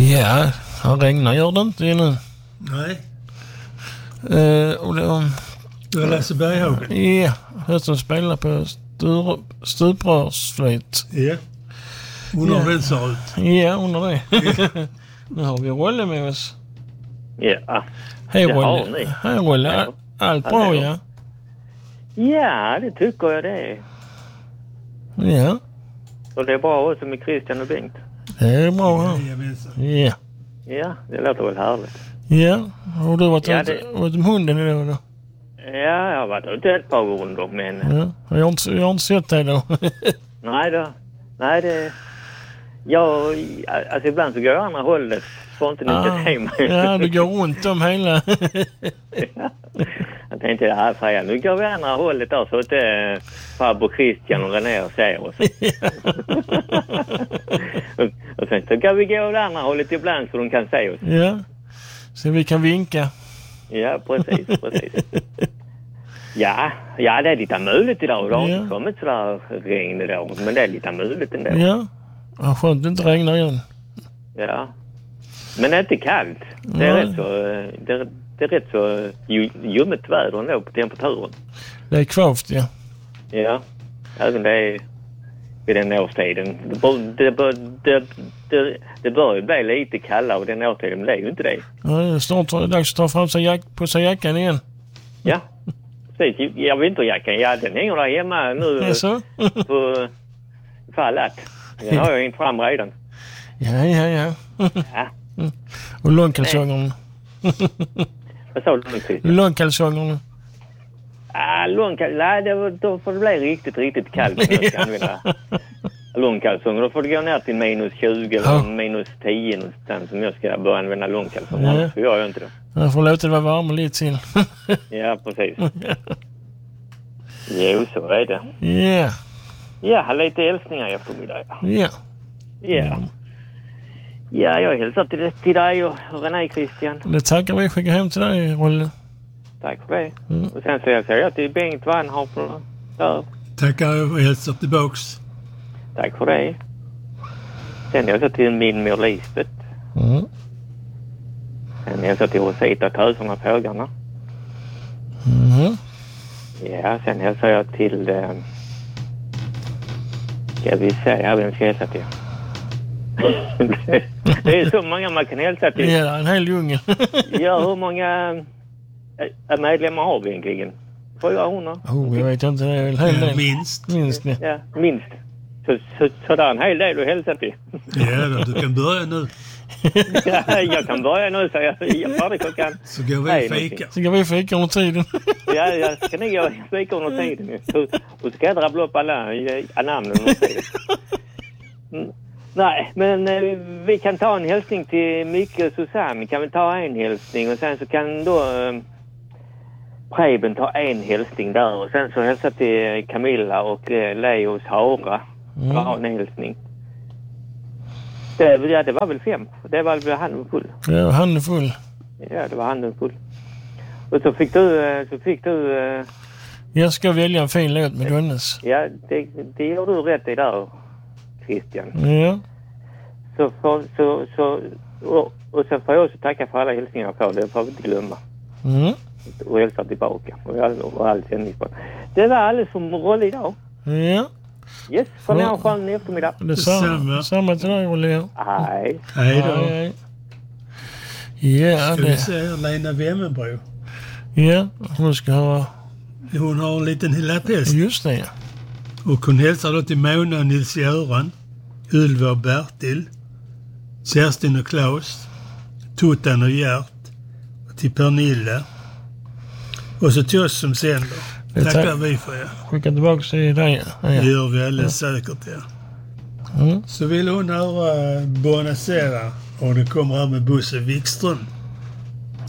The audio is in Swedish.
Ja, han regnar gör det inte nu. Nej. Och det, Du har Lasse Berghagen. ja, hösten spelar på stuprörsflöjt. Ja. Undrar hur det ser ut. Ja, undrar det. Nu har vi Rolle med oss. Ja. Hej Det har Rolle. ni. Hej Rolle. Allt bra, ja? Ja, det tycker jag det är. Ja, Och det är bra också med Christian och Bengt. det är bra här. Jajamensan. Ja. Ja, det låter väl härligt. Ja, har du varit Ja, ute med hunden idag då? Ja, jag har varit ute ett par gånger men... Ja, jag har inte sett dig då. Nej då. Nej, det... Alltså ibland så går jag andra hållet. Får inte nyttja till mig. Ja, du går runt om hela... Jag tänkte det här säga. Nu går vi andra hållet där så att farbror Christian och René ser oss. Och sen så kan vi gå det andra hållet ibland så de kan se oss. Ja, så vi kan vinka. Ja, precis. Ja, det är lite möjligt idag. Det har inte kommit sådär regn idag. Men det är lite möjligt ändå. Ja, skönt det inte regnar igen. Ja. Men det är inte kallt. Det är rätt så... Det är rätt så ljummet väder ändå på temperaturen. Det är kvavt, ja. Ja, även det är vid den årstiden. Det bör ju bli lite kallare och den årstiden, men det är ju inte det. Ja, det är snart dags att ta fram på sig jackan igen. Ja, precis. Jag vinterjackan, den hänger där hemma nu på fallet. Den har jag inte fram redan. Ja. Ja. Och långkalsongerna. Vad sa du nu, Christian? Långkalsongerna. Nej, då får det bli riktigt kallt när jag ska använda långkalsonger. Då får det gå ner till minus 20 eller minus 10 någonstans som jag ska börja använda långkalsonger. Så gör jag inte det. Jag får låta det vara varmt lite till. Ja, precis. Jo, så är det. Ja. Ja, lite hälsningar i eftermiddag. Ja. Ja, jag hälsar till dig och René Christian. Det tackar vi skickar hem till dig, Rolle. Tack för det. Och sen så säger jag till Bengt vad han har för där. Tackar och hälsar tillbaks. Tack för det. Sen hälsar till min mor Lisbeth. Sen hälsar till Rosita Töserna Pågarna. Ja, sen hälsar jag till... Ska vi säga vem ska jag hälsa till? Det är så många man kan hälsa till. Ja, en hel djungel. Ja, hur många medlemmar har vi egentligen? 400? Jag vet inte, det är väl en hel del. Minst. Ja, minst. Så där en hel del du hälsar till. Ja då, du kan börja nu. Ja, jag kan börja nu så jag är färdig klockan. Så går vi fika. Så går vi fika under tiden. Ja, jag ska nog gå fika under tiden. Och så ska jag drabbla upp alla namnen under tiden. Nej, men vi kan ta en hälsning till Micke och Susanne. Kan vi ta en hälsning och sen så kan då Preben ta en hälsning där. Och sen så hälsa till Camilla och Leos Hara. Ha en hälsning. Det var väl 5. Det var väl handen full. Ja, handen full. Ja, det var handen full. Och så fick du... Jag ska välja en fin låt med Dönnes. Ja, det gör du rätt i där, Christian. Ja. Och sen får jag också tacka för alla hälsningar jag får. Det får vi inte glömma. Och hälsa tillbaka. Och allt sändningsbart. Det var alldeles som roll idag. Ja. Yes, får ni ha en skön eftermiddag. Samma till dig, Olle. Hej. Hej då. Ja, ska vi se Lena Wemmenbro. Ja, hon ska ha... Hon har en liten hillaphäst. Just det, ja. Och hon hälsar då till Mona och Nils-Göran, Ylva och Bertil, Kerstin och Klaus, Tuttan och Gert, och till Pernilla. Och så till oss som sänder. Tackar vi för er. Skicka tillbaka till dig. Ja. Det gör vi alldeles säkert, ja. Så vill hon höra Bonacera och det kommer här med Bosse Wikström.